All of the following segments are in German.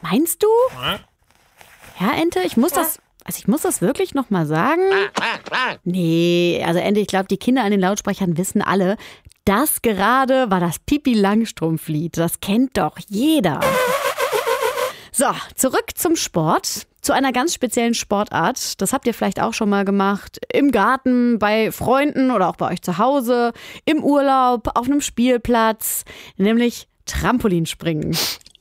Meinst du? Ja, Ente, ich muss das wirklich nochmal sagen. Nee, also Ente, ich glaube, die Kinder an den Lautsprechern wissen alle, das gerade war das Pippi-Langstrumpf-Lied. Das kennt doch jeder. So, zurück zum Sport. Zu einer ganz speziellen Sportart. Das habt ihr vielleicht auch schon mal gemacht. Im Garten, bei Freunden oder auch bei euch zu Hause. Im Urlaub, auf einem Spielplatz. Nämlich Trampolinspringen.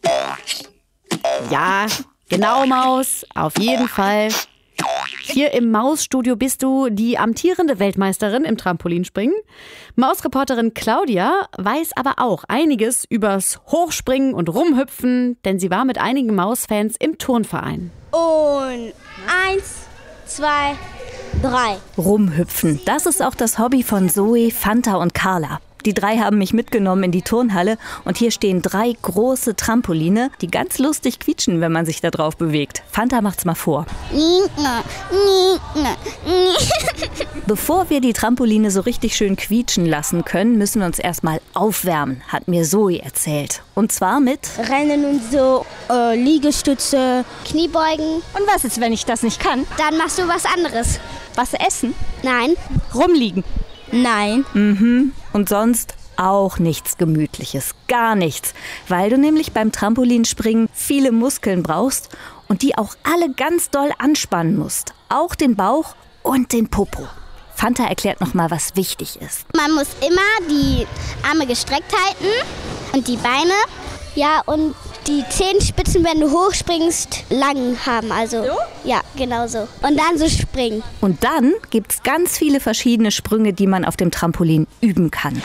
Ja, genau, Maus. Auf jeden Fall. Hier im Mausstudio bist du die amtierende Weltmeisterin im Trampolinspringen. Mausreporterin Claudia weiß aber auch einiges übers Hochspringen und Rumhüpfen, denn sie war mit einigen Mausfans im Turnverein. Und 1, 2, 3. Rumhüpfen, das ist auch das Hobby von Zoe, Fanta und Carla. Die 3 haben mich mitgenommen in die Turnhalle und hier stehen 3 große Trampoline, die ganz lustig quietschen, wenn man sich da drauf bewegt. Fanta macht's mal vor. Bevor wir die Trampoline so richtig schön quietschen lassen können, müssen wir uns erstmal aufwärmen, hat mir Zoe erzählt. Und zwar mit Rennen und so, Liegestütze, Kniebeugen. Und was ist, wenn ich das nicht kann? Dann machst du was anderes. Was essen? Nein. Rumliegen? Nein. Und sonst auch nichts Gemütliches, gar nichts, weil du nämlich beim Trampolinspringen viele Muskeln brauchst und die auch alle ganz doll anspannen musst. Auch den Bauch und den Popo. Fanta erklärt nochmal, was wichtig ist. Man muss immer die Arme gestreckt halten und die Beine. Ja, und die Zehenspitzen, wenn du hochspringst, lang haben. Also, so? Ja, genau so. Und dann so springen. Und dann gibt's ganz viele verschiedene Sprünge, die man auf dem Trampolin üben kann.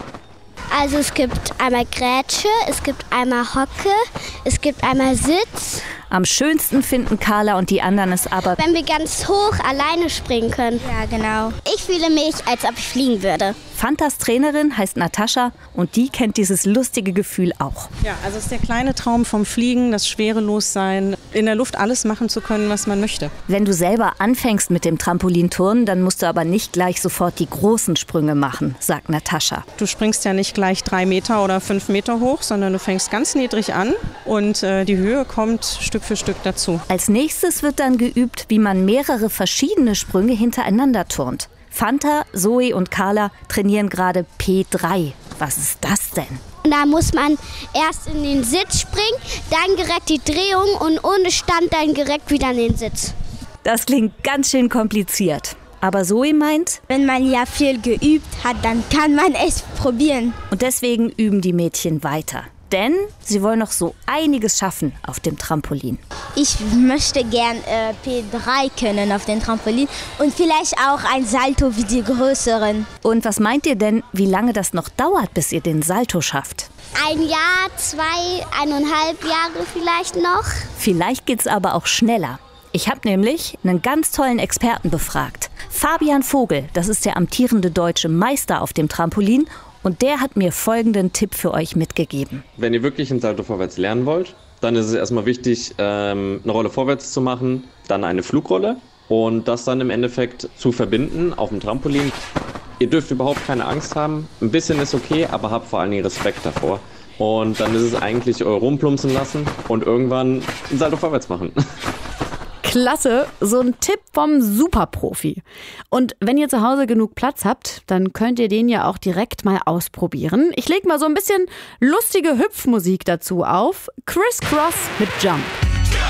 Also es gibt einmal Grätsche, es gibt einmal Hocke, es gibt einmal Sitz. Am schönsten finden Carla und die anderen es aber, wenn wir ganz hoch alleine springen können. Ja, genau. Ich fühle mich, als ob ich fliegen würde. Fantas Trainerin heißt Natascha und die kennt dieses lustige Gefühl auch. Ja, also es ist der kleine Traum vom Fliegen, das Schwerelossein, in der Luft alles machen zu können, was man möchte. Wenn du selber anfängst mit dem Trampolinturnen, dann musst du aber nicht gleich sofort die großen Sprünge machen, sagt Natascha. Du springst ja nicht gleich 3 Meter oder 5 Meter hoch, sondern du fängst ganz niedrig an und die Höhe kommt Stück für Stück dazu. Als nächstes wird dann geübt, wie man mehrere verschiedene Sprünge hintereinander turnt. Fanta, Zoe und Carla trainieren gerade P3. Was ist das denn? Da muss man erst in den Sitz springen, dann direkt die Drehung und ohne Stand dann direkt wieder in den Sitz. Das klingt ganz schön kompliziert. Aber Zoe meint, wenn man ja viel geübt hat, dann kann man es probieren. Und deswegen üben die Mädchen weiter. Denn sie wollen noch so einiges schaffen auf dem Trampolin. Ich möchte gern P3 können auf dem Trampolin und vielleicht auch ein Salto wie die größeren. Und was meint ihr denn, wie lange das noch dauert, bis ihr den Salto schafft? 1 Jahr, 2, 1,5 Jahre vielleicht noch. Vielleicht geht's aber auch schneller. Ich habe nämlich einen ganz tollen Experten befragt. Fabian Vogel, das ist der amtierende deutsche Meister auf dem Trampolin. Und der hat mir folgenden Tipp für euch mitgegeben. Wenn ihr wirklich ein Salto vorwärts lernen wollt, dann ist es erstmal wichtig, eine Rolle vorwärts zu machen, dann eine Flugrolle und das dann im Endeffekt zu verbinden auf dem Trampolin. Ihr dürft überhaupt keine Angst haben. Ein bisschen ist okay, aber habt vor allen Dingen Respekt davor. Und dann ist es eigentlich rumplumpsen lassen und irgendwann ein Salto vorwärts machen. Klasse, so ein Tipp vom Superprofi. Und wenn ihr zu Hause genug Platz habt, dann könnt ihr den ja auch direkt mal ausprobieren. Ich lege mal so ein bisschen lustige Hüpfmusik dazu auf. Criss Cross mit Jump.